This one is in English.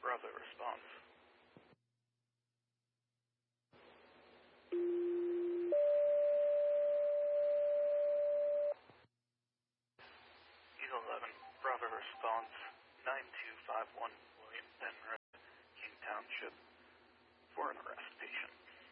Bravo response. Eagle 11, Bravo response, 9251 William Penrose, King Township, for an arrest.